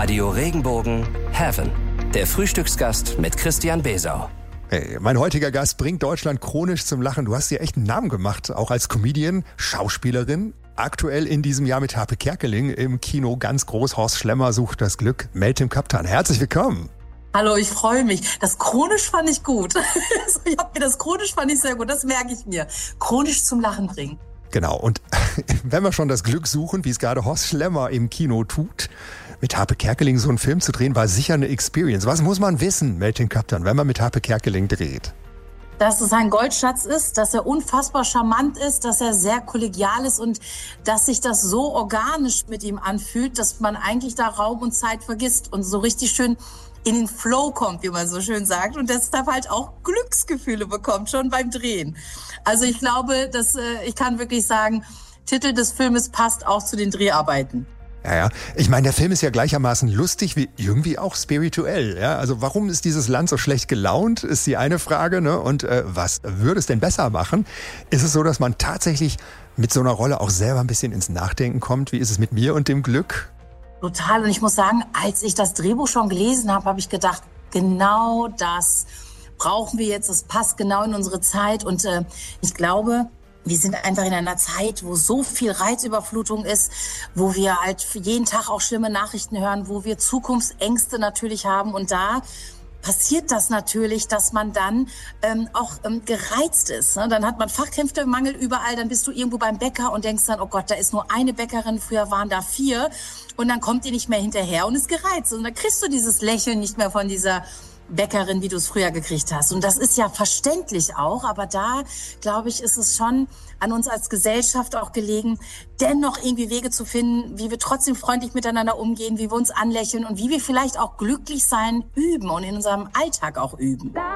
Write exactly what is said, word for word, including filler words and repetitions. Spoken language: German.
Radio Regenbogen Heaven. Der Frühstücksgast mit Christian Besau. Hey, mein heutiger Gast bringt Deutschland chronisch zum Lachen. Du hast dir echt einen Namen gemacht, auch als Comedian, Schauspielerin. Aktuell in diesem Jahr mit Harpe Kerkeling im Kino ganz groß. Horst Schlemmer sucht das Glück. Meltem Kaptan. Herzlich willkommen. Hallo, ich freue mich. Das chronisch fand ich gut. Ich hab mir das chronisch fand ich sehr gut. Das merke ich mir. Chronisch zum Lachen bringen. Genau. Und wenn wir schon das Glück suchen, wie es gerade Horst Schlemmer im Kino tut, mit Harpe Kerkeling so einen Film zu drehen, war sicher eine Experience. Was muss man wissen, Meltem Kaptan, wenn man mit Harpe Kerkeling dreht? Dass es ein Goldschatz ist, dass er unfassbar charmant ist, dass er sehr kollegial ist und dass sich das so organisch mit ihm anfühlt, dass man eigentlich da Raum und Zeit vergisst und so richtig schön in den Flow kommt, wie man so schön sagt, und deshalb halt auch Glücksgefühle bekommt, schon beim Drehen. Also ich glaube, dass äh, ich kann wirklich sagen, Titel des Filmes passt auch zu den Dreharbeiten. Ja, ja. Ich meine, der Film ist ja gleichermaßen lustig wie irgendwie auch spirituell. Ja? Also warum ist dieses Land so schlecht gelaunt, ist die eine Frage. Ne? Und äh, was würde es denn besser machen? Ist es so, dass man tatsächlich mit so einer Rolle auch selber ein bisschen ins Nachdenken kommt? Wie ist es mit mir und dem Glück? Total. Und ich muss sagen, als ich das Drehbuch schon gelesen habe, habe ich gedacht, genau das brauchen wir jetzt. Das passt genau in unsere Zeit. Und äh, ich glaube, wir sind einfach in einer Zeit, wo so viel Reizüberflutung ist, wo wir halt jeden Tag auch schlimme Nachrichten hören, wo wir Zukunftsängste natürlich haben. Und da passiert das natürlich, dass man dann ähm, auch ähm, gereizt ist. Ne? Dann hat man Fachkräftemangel überall, dann bist du irgendwo beim Bäcker und denkst dann, oh Gott, da ist nur eine Bäckerin, früher waren da vier. Und dann kommt ihr nicht mehr hinterher und ist gereizt. Und dann kriegst du dieses Lächeln nicht mehr von dieser Bäckerin, wie du es früher gekriegt hast. Und das ist ja verständlich auch, aber da, glaube ich, ist es schon an uns als Gesellschaft auch gelegen, dennoch irgendwie Wege zu finden, wie wir trotzdem freundlich miteinander umgehen, wie wir uns anlächeln und wie wir vielleicht auch glücklich sein üben und in unserem Alltag auch üben.